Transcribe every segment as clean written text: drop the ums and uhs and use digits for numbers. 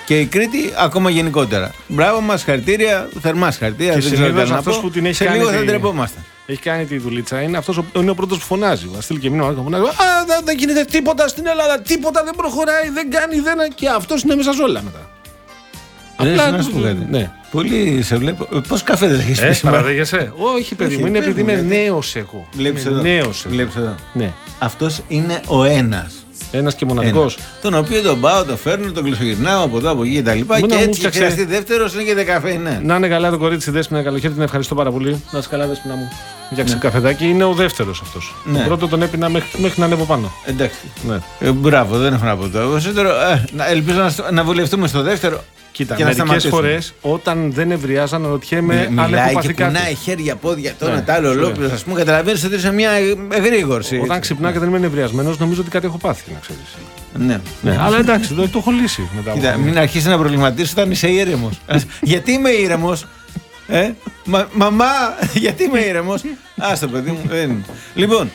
Και η Κρήτη ακόμα γενικότερα. Μπράβο μας, χαρητήρια, θερμά χαρητήρια. Και συνήθως αυτός που την έχει σε κάνει. λίγο θα ντρεπόμαστε. Έχει κάνει τη δουλίτσα, είναι ο πρώτος που φωνάζει. Θα στείλει και μήνυμα, φωνάζει. Δεν γίνεται τίποτα στην Ελλάδα, τίποτα δεν προχωράει, δεν κάνει, δεν. Και αυτός είναι μέσα σε όλα μετά. Απλά να σου πω κάτι. Ναι. Πολύ σε βλέπω. Πώς καφέ δεν έχεις πει σήμερα? Παραδέχεσαι? Όχι, παιδί μου, είναι επειδή είμαι νέος εγώ. Βλέπεις εδώ. Βλέπεις εδώ. Ναι. Αυτός είναι ο ένας. Ένας και μοναδικός. Τον οποίο τον πάω, τον φέρνω, τον κλεισογυρνάω από εδώ από εκεί κτλ. Και έτσι και χρειαστεί δεύτερος είναι και δεκαφέ. Να είναι καλά το κορίτσι, Δέσποινα, καλοκαίρι, την ευχαριστώ πάρα πολύ. Να είσαι καλά, Δέσποινα μου. Φτιάξει καφεδάκι, είναι ο δεύτερος αυτός. Ναι. Τον πρώτο τον έπινα μέχρι να ανέβω πάνω. Εντάξει. Ναι. Μπράβο, δεν έχω να πω τώρα. Ελπίζω να βολευτούμε στο δεύτερο. Κοίτα, μερικές φορές όταν δεν ευριάζα αναρωτιέμαι αν έχω πάθει κάτι. Μιλάει χέρια, πόδια, τώρα τα άλλο ολόκληρο. Ας πούμε, καταλαβαίνεις ότι είσαι μια εγρήγορση. Όταν ξυπνά και δεν είμαι νευριασμένος, νομίζω ότι κάτι έχω πάθει, να ξέρεις. Ναι. Αλλά εντάξει, το έχω λύσει μετά. Κοίτα, μην αρχίσει να προβληματίσεις όταν είσαι ήρεμος. Γιατί είμαι ήρεμος? Μαμά, γιατί είμαι ήρεμος? Άστο, παιδί μου. Λοιπόν.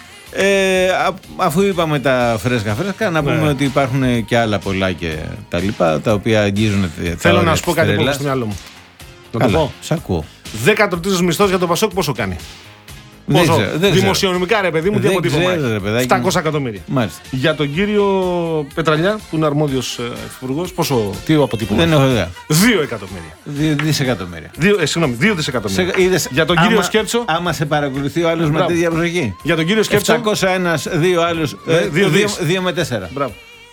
Αφού είπαμε τα φρέσκα, να πούμε ότι υπάρχουν και άλλα πολλά και τα λοιπά, τα οποία αγγίζουν. Θέλω να σου πω κάτι που έχω στο μυαλό μου. Να το πω. Σ' ακούω. 13ος μισθός για το Πασόκ πόσο κάνει? Πόσο? Δημοσιονομικά, ρε παιδί μου, τι αποτύπωμα? 700 εκατομμύρια. Μάλιστα. Για τον κύριο Πετραλιά, που είναι αρμόδιος υφυπουργός, πόσο, τι αποτύπωμα? Δεν έχω ιδέα. 2 εκατομμύρια. 2 δισεκατομμύρια. 2 δισεκατομμύρια. Για τον κύριο Σκέψο. Άμα σε παρακολουθεί ο άλλος με τέτοια προσοχή. Για τον κύριο Σκέψο. 701, 2 άλλους. 2 με 4. Μπράβο.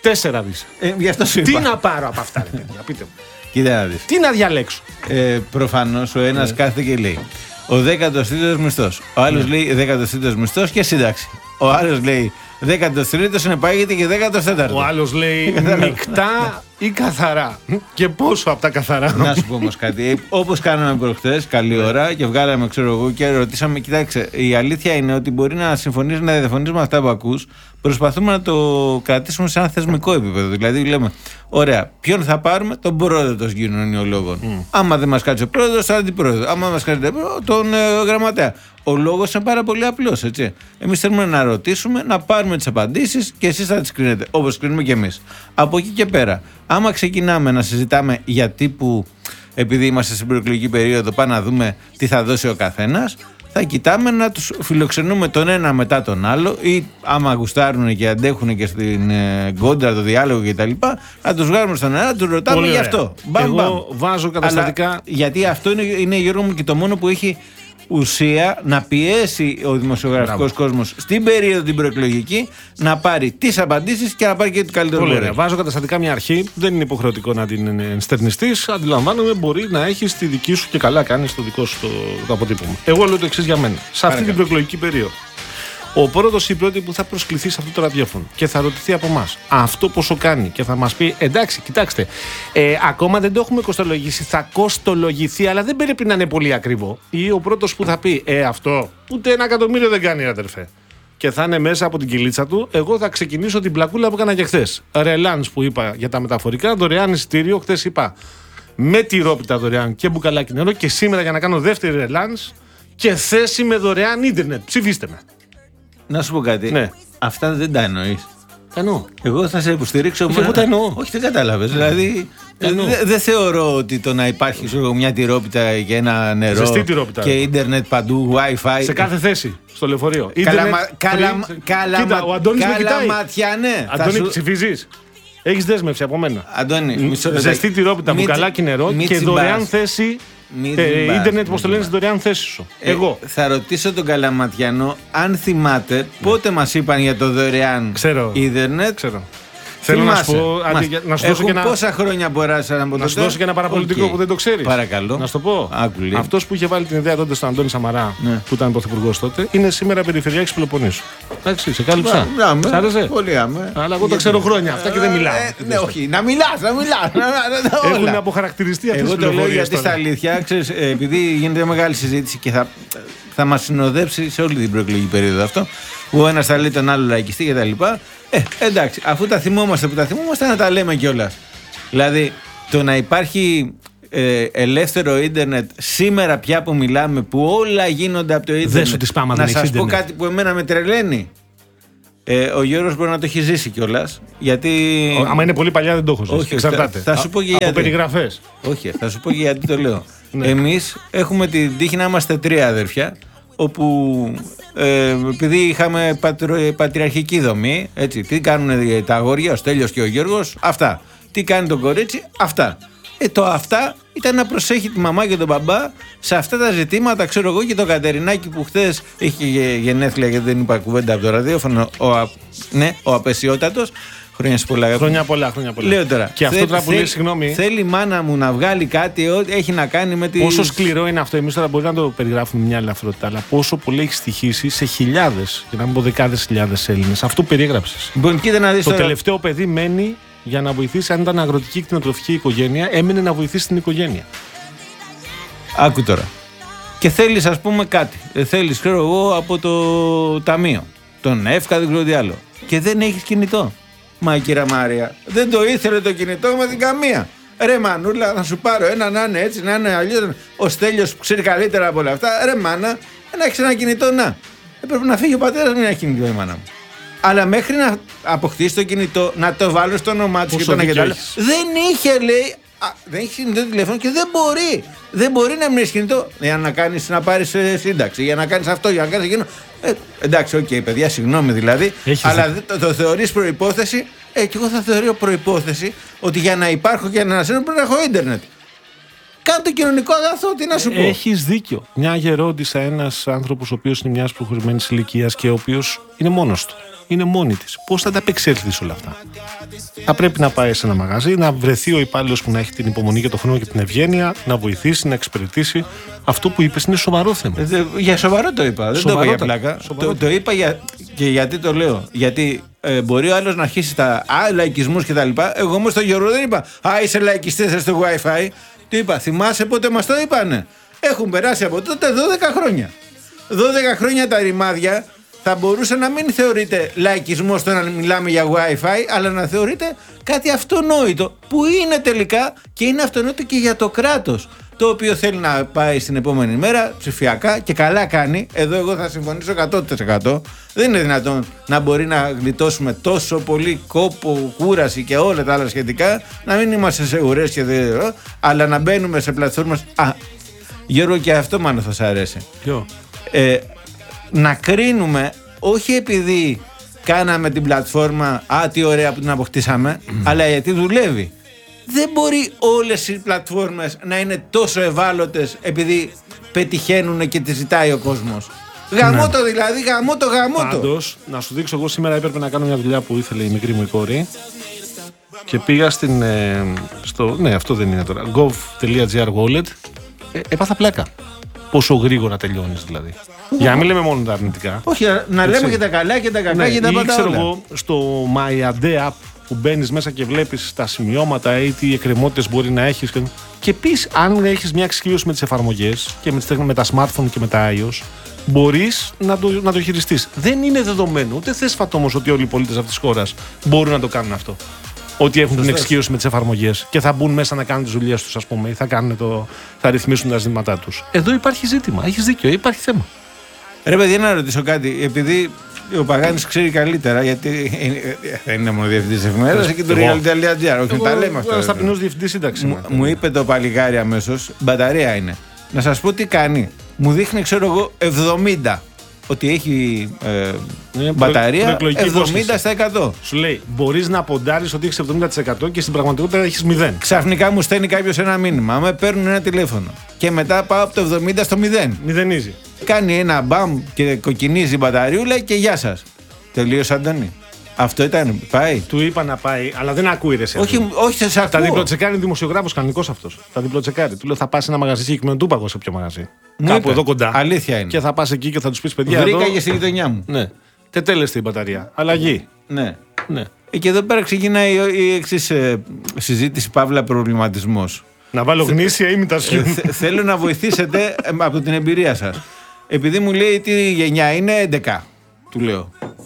4 δις. Γι' αυτό σου είπα. Τι να πάρω από αυτά, ρε παιδιά, πείτε μου. Κοίτα να δεις. Τι να διαλέξω? Προφανώς ο ένας κάθεται και λέει ο 13ος μισθός. Ο άλλος λέει 13ος μισθός και σύνταξη. Ο άλλος λέει 13ος συνεπάγεται και 14ος. Ο άλλος λέει μεικτά ή καθαρά. Και πόσο από τα καθαρά? Να σου πω όμως κάτι. Όπως κάναμε προχτές, καλή ώρα και βγάλαμε, ξέρω εγώ, και ρωτήσαμε. Κοιτάξτε, η αλήθεια είναι ότι μπορεί να συμφωνείς, να διαφωνείς με αυτά που ακούς. Προσπαθούμε να το κρατήσουμε σε ένα θεσμικό επίπεδο. Δηλαδή, λέμε, ωραία, ποιον θα πάρουμε? Τον πρόεδρο των κοινωνιολόγων. Άμα δεν μας κάτσει ο πρόεδρος, τον αντιπρόεδρο. Άμα μας κάτσει τον γραμματέα. Ο λόγος είναι πάρα πολύ απλός, έτσι. Εμείς θέλουμε να ρωτήσουμε, να πάρουμε τις απαντήσεις και εσείς θα τις κρίνετε, όπως κρίνουμε και εμείς. Από εκεί και πέρα, άμα ξεκινάμε να συζητάμε για τύπου, επειδή είμαστε στην προεκλογική περίοδο, πάμε να δούμε τι θα δώσει ο καθένας, θα κοιτάμε να τους φιλοξενούμε τον ένα μετά τον άλλο, ή άμα γουστάρουν και αντέχουν και στην κόντρα, το διάλογο κτλ., να τους βγάλουμε στον ένα, να τους ρωτάμε γι' αυτό. Εγώ βάζω καταστατικά. Αλλά, γιατί αυτό είναι, Γιώργο μου, και το μόνο που έχει ουσία να πιέσει ο δημοσιογραφικός κόσμος στην περίοδο την προεκλογική να πάρει τις απαντήσεις και να πάρει και το καλύτερο μπορεί. Βάζω καταστατικά μια αρχή, δεν είναι υποχρεωτικό να την ενστερνιστείς. Αντιλαμβάνομαι, μπορεί να έχεις τη δική σου και καλά κάνεις το δικό σου το αποτύπωμα. Εγώ λέω το εξής για μένα. Σε αυτή την προεκλογική περίοδο, ο πρώτος ή η πρώτη που θα προσκληθεί σε αυτό το ραδιόφωνο και θα ρωτηθεί από εμάς αυτό πόσο κάνει και θα μας πει, εντάξει, κοιτάξτε, ακόμα δεν το έχουμε κοστολογήσει, θα κοστολογηθεί, αλλά δεν πρέπει να είναι πολύ ακριβό. Ή ο πρώτος που θα πει, αυτό ούτε 1 εκατομμύριο δεν κάνει, αδερφέ. Και θα είναι μέσα από την κυλίτσα του, εγώ θα ξεκινήσω την πλακούλα που έκανα και χθες. Ρελάνς που είπα για τα μεταφορικά, δωρεάν εισιτήριο, χθες είπα με τυρόπιτα δωρεάν και μπουκαλάκι νερό, και σήμερα για να κάνω δεύτερη ρελάνς και θέση με δωρεάν ίντερνετ. Ψηφίστε με. Να σου πω κάτι. Ναι. Αυτά δεν τα εννοείς. Τα εννοώ. Εγώ θα σε υποστηρίξω. Εγώ τα εννοώ. Όχι, δεν κατάλαβες. Δηλαδή, δεν θεωρώ ότι το να υπάρχει μια τυρόπιτα και ένα νερό. Ζεστή τυρόπιτα. Και ίντερνετ παντού, WiFi. Σε κάθε θέση στο λεωφορείο. Κοίτα, ο Αντώνης με κοιτάει. Ματιανέ. Αντώνη, ψηφίζεις? Έχεις δέσμευση από μένα. Αντώνη, ζεστή τυρόπιτα, μπουκαλάκι νερό και δωρεάν θέση. Ίντερνετ, πώς το λένε, στην δωρεάν θέση σου. Εγώ. Θα ρωτήσω τον Καλαματιανό αν θυμάται πότε μας είπαν για το δωρεάν ίντερνετ. Ξέρω. Θέλω να σου πω. Πόσα χρόνια μποράσαν από τότε. Να σου δώσω και ένα παραπολιτικό που δεν το ξέρεις. Παρακαλώ. Να σου το πω. Αυτός που είχε βάλει την ιδέα τότε στον Αντώνη Σαμαρά, που ήταν πρωθυπουργός τότε, είναι σήμερα περιφερειάρχης Πελοποννήσου. Εντάξει, σε κάλυψα. Σ' άρεσε? Πολύ άμε. Αλλά εγώ τα ξέρω χρόνια αυτά και δεν μιλάω. Ναι, όχι. Να μιλάς. Έχουν αποχαρακτηριστεί αυτές τις πληροφορίες. Εγώ το λέω πληροφορίες. γιατί στα αλήθεια, επειδή γίνεται μεγάλη συζήτηση και θα μας συνοδεύσει σε όλη την προεκλογική περίοδο αυτό. Ο ένας θα λέει τον άλλο λαϊκιστή κτλ. Εντάξει, αφού τα θυμόμαστε που τα θυμόμαστε, να τα λέμε κιόλας. Δηλαδή, το να υπάρχει ελεύθερο ίντερνετ σήμερα πια που μιλάμε, που όλα γίνονται από το ίντερνετ. Δεν σου τις πάμε, να σας πω κάτι που εμένα με τρελαίνει. Ο Γιώργος μπορεί να το έχει ζήσει κιόλας. Γιατί. Άμα είναι πολύ παλιά δεν το έχω ζήσει. Όχι, εξαρτάται. Θα σου πω και γιατί. Από περιγραφές. Όχι, θα σου πω και γιατί το λέω. Εμείς έχουμε την τύχη να είμαστε 3 αδέρφια. Όπου επειδή είχαμε πατριαρχική δομή, έτσι, τι κάνουν τα αγόρια, ο Στέλιος και ο Γιώργος, αυτά. Τι κάνει το κορίτσι, αυτά. Το αυτά ήταν να προσέχει τη μαμά και τον μπαμπά σε αυτά τα ζητήματα. Ξέρω εγώ, και το Κατερινάκι που χθες είχε γενέθλια, γιατί δεν είπα κουβέντα από το ραδιόφωνο, ο απεσιότατος. Χρόνια πολλά. Χρόνια πολλά. Λέω τώρα. Και αυτό τώρα που λέει, συγγνώμη. Θέλει η μάνα μου να βγάλει κάτι, ό,τι έχει να κάνει με τη. Πόσο σκληρό είναι αυτό. Εμείς τώρα μπορεί να το περιγράφουμε μια ελαφρότητα, αλλά πόσο πολύ έχει στοιχήσει σε χιλιάδες, για να μην πω δεκάδες χιλιάδες Έλληνες. Αυτό περιέγραψες. Λοιπόν, κοίτα να δεις το τώρα. τελευταίο παιδί μένει για να βοηθήσει, αν ήταν αγροτική κτηνοτροφική οικογένεια, έμεινε να βοηθήσει την οικογένεια. Άκου τώρα. Και θέλεις, ας πούμε, κάτι. Θέλεις, ξέρω εγώ, από το ταμείο. Τον ΕΦΚΑ, δεν ξέρω τι άλλο. Και δεν έχεις κινητό. Μα η κυρία Μάρια δεν το ήθελε το κινητό με την καμία. Ρε μανούλα, θα σου πάρω ένα να είναι έτσι, να είναι αλλιώς. Ο Στέλιος που ξέρει καλύτερα από όλα αυτά. Ρε μάνα, να έχεις ένα κινητό, να. Πρέπει να φύγει ο πατέρας, μην έχει κινητό η μάνα μου. Αλλά μέχρι να αποκτήσει το κινητό, να το βάλω στο όνομά της και το ένα και το άλλο. Δεν είχε, λέει. Δεν έχει κινητό τηλέφωνο και δεν μπορεί. Δεν μπορεί να μην έχει κινητό για να κάνεις, να πάρεις σύνταξη, για να κάνεις αυτό, για να κάνεις εκείνο. Εντάξει, οκ, παιδιά, συγγνώμη δηλαδή. Αλλά το θεωρείς προϋπόθεση. Και εγώ θα θεωρώ προϋπόθεση ότι για να υπάρχω και να ανασύρω πρέπει να έχω ίντερνετ. Κάνε το κοινωνικό αγαθό, τι να σου πω. Έχεις δίκιο. Μια γερόντισσα, ένας άνθρωπος ο οποίος είναι μιας προχωρημένης ηλικίας και ο οποίος είναι μόνος του. Είναι μόνη της. Πώς θα τα απεξέλθει σε όλα αυτά. Θα πρέπει να πάει σε ένα μαγαζί, να βρεθεί ο υπάλληλος που να έχει την υπομονή και τον χρόνο και την ευγένεια, να βοηθήσει, να εξυπηρετήσει. Αυτό που είπες είναι σοβαρό θέμα. Για σοβαρό το είπα. Δεν το είπα για πλάκα. Το είπα και γιατί το λέω. Γιατί μπορεί ο άλλος να αρχίσει τα λαϊκισμούς κτλ. Εγώ όμως στον Γιώργο δεν είπα είσαι λαϊκιστής, θες το Wi-Fi. Του είπα, θυμάσαι πότε μας το είπανε. Έχουν περάσει από τότε 12 χρόνια. 12 χρόνια τα ρημάδια. Θα μπορούσε να μην θεωρείται λαϊκισμός το να μιλάμε για Wi-Fi, αλλά να θεωρείται κάτι αυτονόητο, που είναι τελικά και είναι αυτονόητο και για το κράτος, το οποίο θέλει να πάει στην επόμενη μέρα ψηφιακά και καλά κάνει. Εδώ εγώ θα συμφωνήσω 100%. Δεν είναι δυνατόν να μπορεί να γλιτώσουμε τόσο πολύ κόπο, κούραση και όλα τα άλλα σχετικά, να μην είμαστε σε ουρές και δεν, αλλά να μπαίνουμε σε πλατφόρμες. Γιώργο, και αυτό μάλλον θα σ' αρέσει. Ποιο? Να κρίνουμε όχι επειδή κάναμε την πλατφόρμα τι ωραία που την αποκτήσαμε, αλλά γιατί δουλεύει. Δεν μπορεί όλες οι πλατφόρμες να είναι τόσο ευάλωτες επειδή πετυχαίνουν και τις ζητάει ο κόσμος. Γαμώτο δηλαδή, γαμώτο. Πάντως, να σου δείξω, εγώ σήμερα έπρεπε να κάνω μια δουλειά που ήθελε η μικρή μου η κόρη και πήγα ναι, αυτό δεν είναι τώρα, gov.gr wallet, έπαθα πλάκα. Πόσο γρήγορα τελειώνεις δηλαδή. Για να μην λέμε μόνο τα αρνητικά. Όχι, να λέμε και τα καλά και τα κακά και τα πάντα όλα. Εγώ στο My Ade app που μπαίνεις μέσα και βλέπεις τα σημειώματα ή τι εκκρεμότητες μπορεί να έχεις. Και επίσης, αν έχεις μια εξοικείωση με τις εφαρμογές και με τα smartphone και με τα iOS, μπορείς να το χειριστείς. Δεν είναι δεδομένο, ούτε θέσφατο όμως ότι όλοι οι πολίτες αυτής της χώρας μπορούν να το κάνουν αυτό. Ότι έχουν την εξοικείωση με τις εφαρμογές και θα μπουν μέσα να κάνουν τις δουλειές τους, ας πούμε, ή θα ρυθμίσουν τα ζητήματά τους. Εδώ υπάρχει ζήτημα. Έχεις δίκιο, υπάρχει θέμα. Ρε παιδιά, να ρωτήσω κάτι. Επειδή ο Παγάνης ξέρει καλύτερα, γιατί δεν είναι μόνο διευθυντής εφημερίδας και το Real.gr. Όχι, τα λέμε αυτά. Εγώ ταπεινός διευθυντής σύνταξη. Μου είπε το παλιγάρι αμέσως, μπαταρία είναι. Να σας πω τι κάνει. Μου δείχνει, ξέρω εγώ, 70. Ότι έχει μπαταρία 70%. Σου λέει, μπορείς να ποντάρεις ότι έχεις 70% και στην πραγματικότητα έχεις 0. Ξαφνικά μου στέλνει κάποιος ένα μήνυμα. Με παίρνουν ένα τηλέφωνο. Και μετά πάω από το 70 στο 0. Μηδενίζει. Κάνει ένα μπαμ και κοκκινίζει η μπαταριούλα και γεια σας. Τελείωσε, Αντώνη. Αυτό ήταν. Πάει. Του είπα να πάει, αλλά δεν ακούει ρε. Όχι, σε ακούω. Τα διπλοτσεκάρει δημοσιογράφος κανονικός αυτός. Τα διπλοτσεκάρει. Του λέω θα πας σε ένα μαγαζί συγκεκριμένο, του είπα σε ποιο μαγαζί. Κάπου εδώ κοντά. Αλήθεια είναι. Και θα πας εκεί και θα τους πεις παιδιά. Βρήκα και στη γειτονιά μου. Ναι. Τετέλεστε η μπαταρία. Αλλαγή. Ναι. Ναι. Και εδώ πέρα ξεκινάει η εξής συζήτηση, παύλα προβληματισμός. Να βάλω γνήσια ή μητασιούν. Θέλω να βοηθήσετε από την εμπειρία σας. Επειδή μου λέει τι γενιά είναι, 11. Του λέω.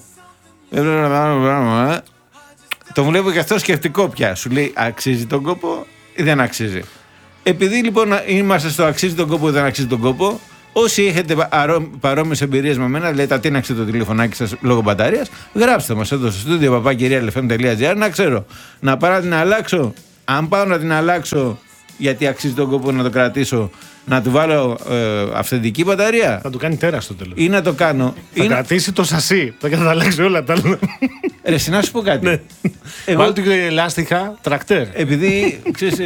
Το βλέπω και αυτό σκεφτικό πια. Σου λέει αξίζει τον κόπο ή δεν αξίζει. Επειδή λοιπόν είμαστε στο αξίζει τον κόπο ή δεν αξίζει τον κόπο, Όσοι έχετε παρόμοιες εμπειρίες με μένα, λέτε ατείναξε το τηλεφωνάκι σας λόγω μπαταρίας, γράψτε μας εδώ στο στούντιο papakirialfm.gr να ξέρω. Να πάω να την αλλάξω. Αν πάω να την αλλάξω, γιατί αξίζει τον κόπο να το κρατήσω, να του βάλω αυθεντική μπαταρία. Θα του κάνει τέρα στο τέλος. Ή να το κάνω. Θα κρατήσει το σασί. Θα αλλάξει όλα τα άλλα. Ρε, να σου πω κάτι. Ναι. Βάλω την λάστιχα τρακτέρ. Επειδή ξέρεις.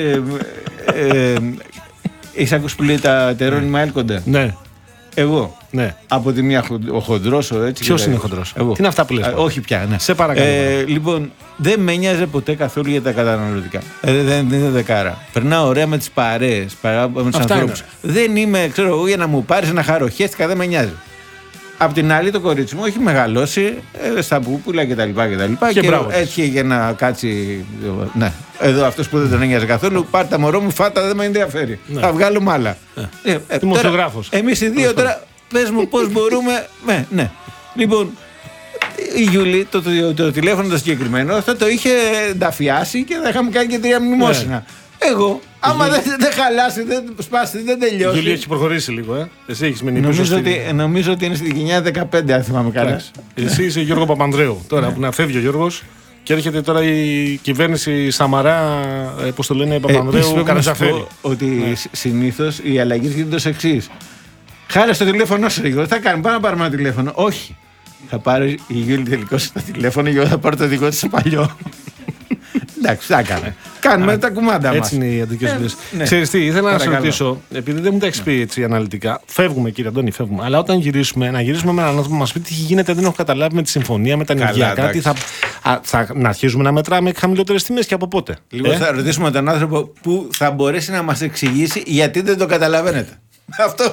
Έχεις ακούσει που λέει τα τερώνυμα έλκονται. Ναι. Εγώ. Ναι. Από τη μία ο χοντρός, έτσι. Ποιος είναι χοντρός? Εγώ. Τι είναι αυτά που λες? Όχι πια, ναι. Σε παρακαλώ. Λοιπόν, δεν με νοιάζε ποτέ καθόλου για τα καταναλωτικά. Δεν είναι δεκάρα. Περνάω ωραία με τις παρέες, με τους ανθρώπους. Δεν είμαι, ξέρω εγώ, για να μου πάρεις ένα χαροχέστηκα, δεν με νοιάζει. Απ' την άλλη, το κορίτσι μου έχει μεγαλώσει στα πούπουλα κτλ. Και έτυχε για να κάτσει. Ναι. Εδώ αυτός που δεν τον ένοιαζε καθόλου, πάρ' τα μωρό μου, φάτα, δεν με ενδιαφέρει. Ναι. Θα βγάλουμε άλλα. Δημοσιογράφος. Εμείς οι δύο τώρα, πες μου πώς μπορούμε. Ναι. Λοιπόν, η Γιούλη, το τηλέφωνο το συγκεκριμένο, θα το είχε νταφιάσει και θα είχαμε κάνει και 3 μνημόσυνα. Ναι. Εγώ, άμα δεν χαλάσει, δεν σπάσει, δεν τελειώσει. Η Γιούλη έχει προχωρήσει λίγο, Εσύ έχεις μείνει πίσω. Νομίζω ότι είναι στην γενιά 15, αν θυμάμαι καλά. Εσύ είσαι Γιώργο Παπανδρέου. Τώρα που να φεύγει ο Γιώργος και έρχεται τώρα η κυβέρνηση Σαμαρά, πώς το λένε, Παπανδρέου, Καρατζαφέρη. Ότι συνήθως η αλλαγή γίνεται ως εξής. Χάρη στο τηλέφωνο σου, Γιώργο. Τι θα κάνουμε, πάμε να πάρουμε ένα τηλέφωνο. Όχι. Θα πάρει η Γιούλη τελικώς το τηλέφωνο και εγώ θα πάρω το δικό της παλιό. Εντάξει, θα κάνουμε. Κάνουμε τα κουμάντα μας. Έτσι είναι οι αντικές δουλειές. Ξέρεις τι, ήθελα να σε ρωτήσω, επειδή δεν μου τα έχεις πει έτσι αναλυτικά. Φεύγουμε, κύριε Αντώνη, φεύγουμε. Αλλά όταν γυρίσουμε, να γυρίσουμε με έναν άνθρωπο που μας πει τι γίνεται, δεν έχω καταλάβει με τη συμφωνία, με τα ενεργειακά. Τι να αρχίζουμε να μετράμε χαμηλότερες τιμές και από πότε. Λοιπόν, θα ρωτήσουμε τον άνθρωπο που θα μπορέσει να μας εξηγήσει γιατί δεν το καταλαβαίνετε. Αυτό.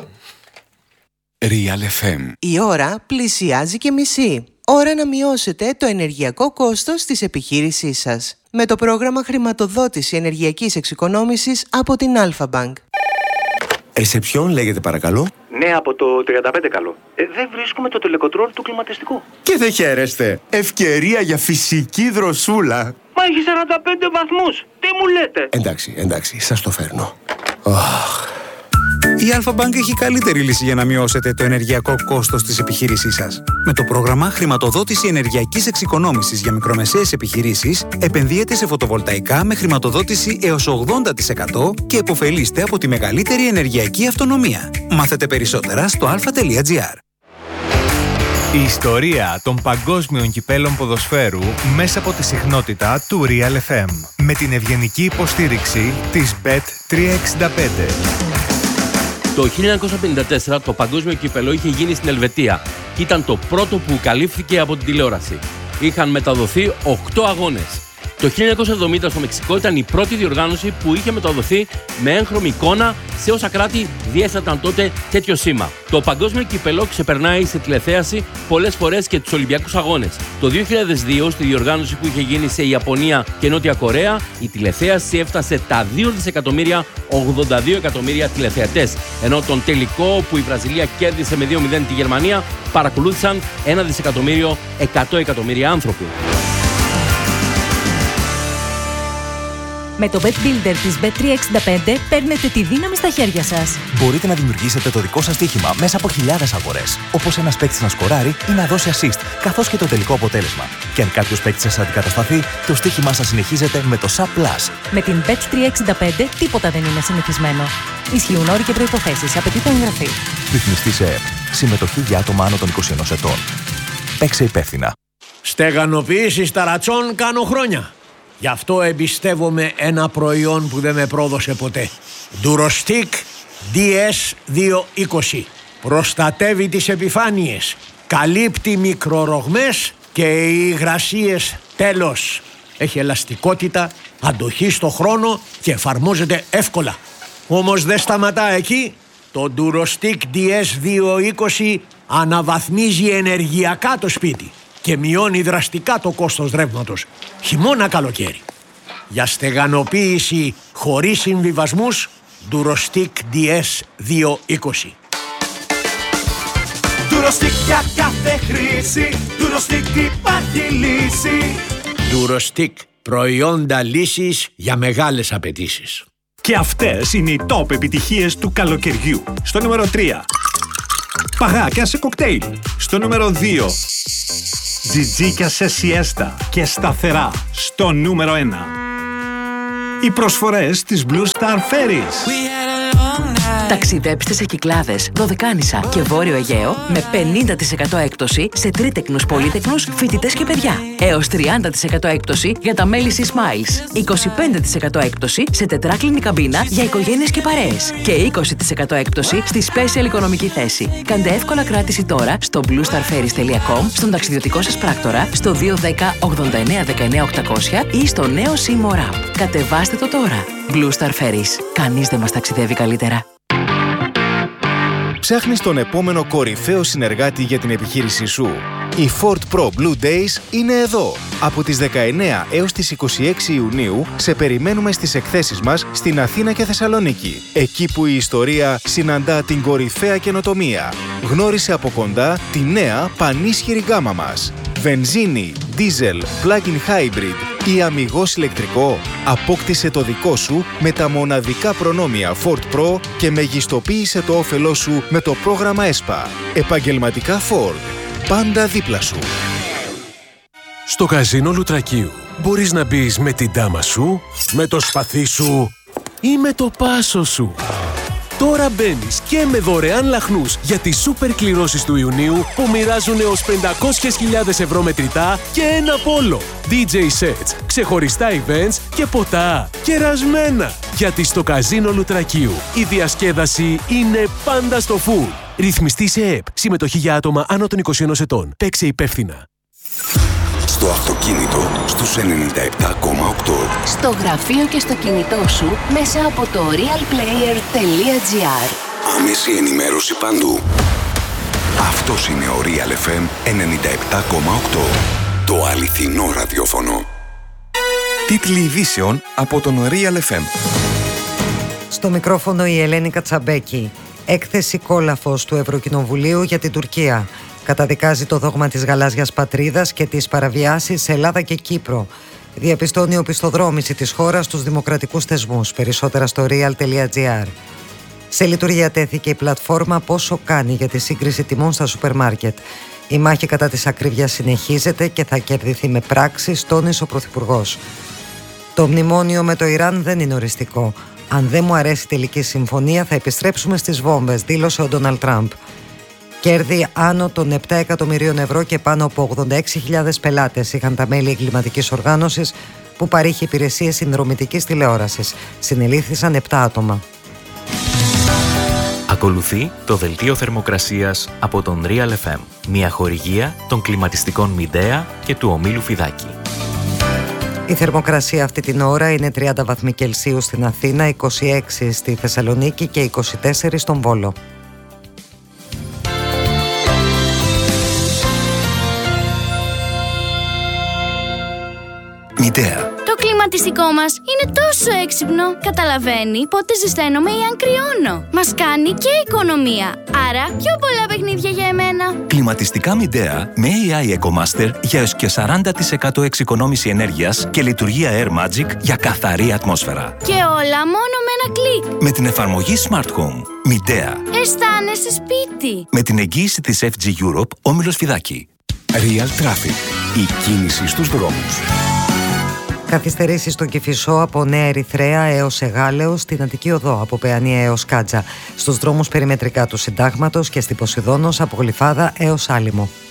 Real FM. Η ώρα πλησιάζει και μισή. Ώρα να μειώσετε το ενεργειακό κόστος της επιχείρησής σας. Με το πρόγραμμα χρηματοδότηση ενεργειακής εξοικονόμησης από την Αλφα Bank. Ρεσεψιόν λέγεται παρακαλώ. Ναι, από το 35 καλό. Δεν βρίσκουμε το τελεκοτρόλ του κλιματιστικού. Και δεν χαίρεστε. Ευκαιρία για φυσική δροσούλα. Μα έχει 45 βαθμούς. Τι μου λέτε? Εντάξει, σας το φέρνω. Η Alpha Bank έχει καλύτερη λύση για να μειώσετε το ενεργειακό κόστος της επιχείρησής σας. Με το πρόγραμμα χρηματοδότηση ενεργειακής εξοικονόμησης για μικρομεσαίες επιχειρήσεις, επενδύετε σε φωτοβολταϊκά με χρηματοδότηση έως 80% και επωφελείστε από τη μεγαλύτερη ενεργειακή αυτονομία. Μάθετε περισσότερα στο alpha.gr. Η ιστορία των παγκόσμιων κυπέλων ποδοσφαίρου μέσα από τη συχνότητα του Real FM. Με την ευγενική υποστήριξη της Bet365. Το 1954 το παγκόσμιο κύπελο είχε γίνει στην Ελβετία και ήταν το πρώτο που καλύφθηκε από την τηλεόραση. Είχαν μεταδοθεί 8 αγώνες. Το 1970 στο Μεξικό ήταν η πρώτη διοργάνωση που είχε μεταδοθεί με έγχρωμη εικόνα σε όσα κράτη διέθεταν τότε τέτοιο σήμα. Το παγκόσμιο κύπελο ξεπερνάει σε τηλεθέαση πολλές φορές και τους Ολυμπιακούς Αγώνες. Το 2002, στη διοργάνωση που είχε γίνει σε Ιαπωνία και Νότια Κορέα, η τηλεθέαση έφτασε τα 2.082 εκατομμύρια τηλεθεατές. Ενώ τον τελικό, που η Βραζιλία κέρδισε με 2-0 τη Γερμανία, παρακολούθησαν 1.100 εκατομμύρια άνθρωποι. Με το Bet Builder της Bet365 παίρνετε τη δύναμη στα χέρια σας. Μπορείτε να δημιουργήσετε το δικό σας στοίχημα μέσα από χιλιάδες αγορές. Όπως ένας παίκτης να σκοράρει ή να δώσει assist, καθώς και το τελικό αποτέλεσμα. Και αν κάποιος παίκτης σας αντικατασταθεί, το στοίχημά σας συνεχίζεται με το SAP+. Με την Bet365 τίποτα δεν είναι συνηθισμένο. Ισχύουν όροι και προϋποθέσεις. Απαιτείται εγγραφή. Ρυθμιστή σε ΕΕΠ. Συμμετοχή για άτομα άνω των 21 ετών. Παίξε υπεύθυνα. Στεγανοποίηση ταρατσών κάνω χρόνια. Γι' αυτό εμπιστεύομαι ένα προϊόν που δεν με πρόδωσε ποτέ. Durostic DS220. Προστατεύει τις επιφάνειες, καλύπτει μικρορογμές και υγρασίες τέλος. Έχει ελαστικότητα, αντοχή στο χρόνο και εφαρμόζεται εύκολα. Όμως δεν σταματά εκεί. Το Durostic DS220 αναβαθμίζει ενεργειακά το σπίτι και μειώνει δραστικά το κόστος ρεύματος, χειμώνα καλοκαίρι. Για στεγανοποίηση χωρίς συμβιβασμούς, Durostic DS220. Durostic για κάθε χρήση, Durostic υπάρχει λύση. Durostic, προϊόντα λύσης για μεγάλες απαιτήσεις. Και αυτές είναι οι top επιτυχίες του καλοκαιριού. Στο νούμερο 3. παγάκια σε κοκτέιλ. Στο νούμερο 2, τζιτζίκια σε σιέστα και σταθερά. Στο νούμερο 1, οι προσφορές της Blue Star Ferries. Ταξιδέψτε σε Κυκλάδες, Δωδεκάνησα και Βόρειο Αιγαίο με 50% έκπτωση σε τρίτεκνους, πολύτεκνους, φοιτητές και παιδιά. Έως 30% έκπτωση για τα μέλη C-Smiles. 25% έκπτωση σε τετράκλινη καμπίνα για οικογένειες και παρέες. Και 20% έκπτωση στη Special οικονομική θέση. Κάντε εύκολα κράτηση τώρα στο bluestarferries.com, στον ταξιδιωτικό σας πράκτορα, στο 210 89 19 800 ή στο νέο Seymour App. Κατεβάστε το τώρα. Blue Star Ferries. Κανείς δεν μας ταξιδεύει καλύτερα. Ψάχνεις τον επόμενο κορυφαίο συνεργάτη για την επιχείρησή σου. Οι Ford Pro Blue Days είναι εδώ. Από τις 19 έως τις 26 Ιουνίου σε περιμένουμε στις εκθέσεις μας στην Αθήνα και Θεσσαλονίκη. Εκεί που η ιστορία συναντά την κορυφαία καινοτομία. Γνώρισε από κοντά τη νέα πανίσχυρη γάμα μας. Βενζίνη, diesel, plug-in hybrid ή αμιγώς ηλεκτρικό. Απόκτησε το δικό σου με τα μοναδικά προνόμια Ford Pro και μεγιστοποίησε το όφελό σου με το πρόγραμμα ΕΣΠΑ. Επαγγελματικά Ford. Πάντα δίπλα σου. Στο καζίνο Λουτρακίου μπορείς να μπεις με την τάμα σου, με το σπαθί σου ή με το πάσο σου. Τώρα μπαίνεις και με δωρεάν λαχνούς για τις σούπερ κληρώσεις του Ιουνίου που μοιράζουν έως 500.000 ευρώ μετρητά και ένα πόλο. DJ sets, ξεχωριστά events και ποτά κερασμένα. Γιατί στο καζίνο Λουτρακίου η διασκέδαση είναι πάντα στο full. Ρυθμιστή σε ΕΠ. Συμμετοχή για άτομα άνω των 21 ετών. Παίξε υπεύθυνα. Στο αυτοκίνητο στους 97,8. Στο γραφείο και στο κινητό σου μέσα από το realplayer.gr. Άμεση ενημέρωση παντού. Αυτός είναι ο Real FM 97,8. Το αληθινό ραδιόφωνο. Τίτλοι ειδήσεων από τον Real FM. Στο μικρόφωνο η Ελένη Κατσαμπέκη. Έκθεση κόλαφος του Ευρωκοινοβουλίου για την Τουρκία. Καταδικάζει το δόγμα της γαλάζιας πατρίδας και τις παραβιάσεις σε Ελλάδα και Κύπρο. Διαπιστώνει οπισθοδρόμηση της χώρας στους δημοκρατικούς θεσμούς. Περισσότερα στο real.gr. Σε λειτουργία τέθηκε η πλατφόρμα Πόσο κάνει για τη σύγκριση τιμών στα σούπερ μάρκετ. Η μάχη κατά της ακρίβειας συνεχίζεται και θα κερδιθεί με πράξεις, τόνισε ο Πρωθυπουργός. Το μνημόνιο με το Ιράν δεν είναι οριστικό. Αν δεν μου αρέσει η τελική συμφωνία θα επιστρέψουμε στις βόμβες, δήλωσε ο Ντόναλντ Τραμπ. Κέρδη άνω των 7 εκατομμυρίων ευρώ και πάνω από 86.000 πελάτες είχαν τα μέλη εγκληματικής οργάνωσης που παρήχε υπηρεσίες συνδρομητικής τηλεόρασης. Συνελήφθησαν 7 άτομα. Ακολουθεί το δελτίο θερμοκρασίας από τον Real FM. Μια χορηγία των κλιματιστικών Μιντέα και του ομίλου Φιδάκη. Η θερμοκρασία αυτή την ώρα είναι 30 βαθμοί Κελσίου στην Αθήνα, 26 στη Θεσσαλονίκη και 24 στον Βόλο. Μιντέα. Το κλιματιστικό μας είναι τόσο έξυπνο. Καταλαβαίνει πότε ζεσταίνομαι ή αν κρυώνω. Μας κάνει και οικονομία. Άρα πιο πολλά παιχνίδια για εμένα. Κλιματιστικά Μιντέα με AI EcoMaster για έως και 40% εξοικονόμηση ενέργειας και λειτουργία Air Magic για καθαρή ατμόσφαιρα. Και όλα μόνο με ένα κλικ. Με την εφαρμογή Smart Home. Μιντέα. Αισθάνεσαι σπίτι. Με την εγγύηση της FG Europe, όμιλος Φιδάκη. Real Traffic. Η κίνηση στους δρόμους. Καθυστερήσεις στον Κηφισό από Νέα Ερυθρέα έως Εγάλεο, στην Αττική Οδό από Παιανία έως Κάτζα, στους δρόμους περιμετρικά του Συντάγματος και στην Ποσειδώνος από Γλυφάδα έως Άλυμο.